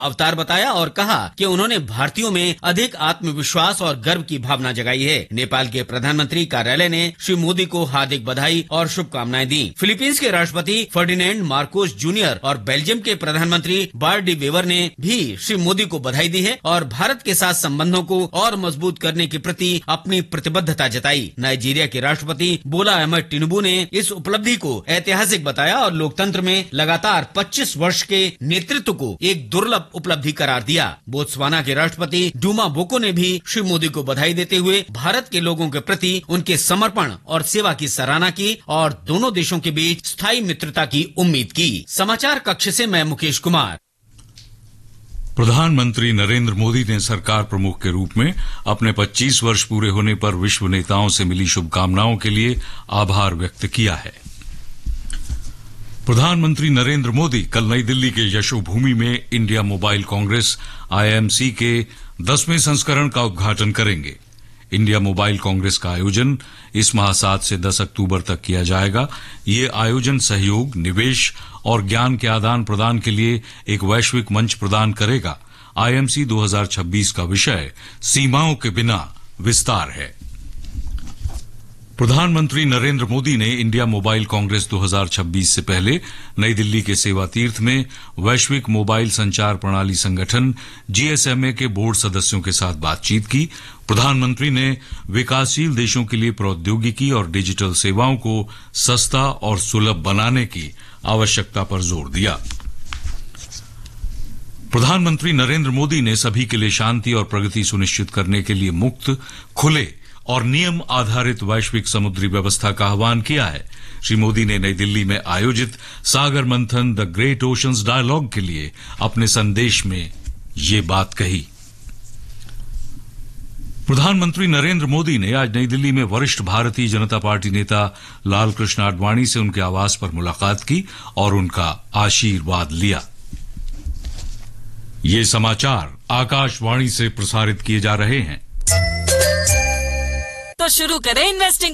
अवतार बताया और कहा कि उन्होंने भारतीयों में अधिक आत्मविश्वास और गर्व की भावना जगाई है। नेपाल के प्रधानमंत्री कार्यालय ने श्री मोदी को हार्दिक बधाई और शुभकामनाएं दी। फिलीपींस के राष्ट्रपति फर्डिनेंड मार्कोस जूनियर और बेल्जियम के प्रधानमंत्री बार्ट डी वेवर ने भी श्री मोदी को बधाई दी है और भारत के साथ संबंधों को और मजबूत करने के प्रति अपनी प्रतिबद्धता जताई। नाइजीरिया के राष्ट्रपति बोला अहमद टिनुबू ने इस उपलब्धि को ऐतिहासिक बताया और लोकतंत्र में लगातार 25 वर्ष के नेतृत्व को एक दुर्लभ उपलब्धि करार दिया। बोत्सवाना के राष्ट्रपति डूमा बोको ने भी श्री मोदी को बधाई देते हुए भारत के लोगों के प्रति उनके समर्पण और सेवा की सराहना की और दोनों देशों के बीच स्थायी मित्रता की उम्मीद की। समाचार कक्ष से मैं मुकेश कुमार। प्रधानमंत्री नरेंद्र मोदी ने सरकार प्रमुख के रूप में अपने 25 वर्ष पूरे होने पर विश्व नेताओं से मिली शुभकामनाओं के लिए आभार व्यक्त किया है। प्रधानमंत्री नरेंद्र मोदी कल नई दिल्ली के यशोभूमि में इंडिया मोबाइल कांग्रेस IMC के 10वें संस्करण का उद्घाटन करेंगे। इंडिया मोबाइल कांग्रेस का आयोजन इस माह 7 से 10 अक्टूबर तक किया जाएगा। ये आयोजन सहयोग, निवेश और ज्ञान के आदान प्रदान के लिए एक वैश्विक मंच प्रदान करेगा। IMC 2026 का विषय सीमाओं के बिना विस्तार है। प्रधानमंत्री नरेंद्र मोदी ने इंडिया मोबाइल कांग्रेस 2026 से पहले नई दिल्ली के सेवा तीर्थ में वैश्विक मोबाइल संचार प्रणाली संगठन GSMA के बोर्ड सदस्यों के साथ बातचीत की। प्रधानमंत्री ने विकासशील देशों के लिए प्रौद्योगिकी और डिजिटल सेवाओं को सस्ता और सुलभ बनाने की आवश्यकता पर जोर दिया। प्रधानमंत्री नरेंद्र मोदी ने सभी के लिए शांति और प्रगति सुनिश्चित करने के लिए मुक्त, खुले और नियम आधारित वैश्विक समुद्री व्यवस्था का आह्वान किया है। श्री मोदी ने नई दिल्ली में आयोजित सागर मंथन द ग्रेट ओशंस डायलॉग के लिए अपने संदेश में ये बात कही। प्रधानमंत्री नरेंद्र मोदी ने आज नई दिल्ली में वरिष्ठ भारतीय जनता पार्टी नेता लालकृष्ण आडवाणी से उनके आवास पर मुलाकात की और उनका आशीर्वाद लिया। ये समाचार आकाशवाणी से प्रसारित किए जा रहे हैं। तो शुरू करें इन्वेस्टिंग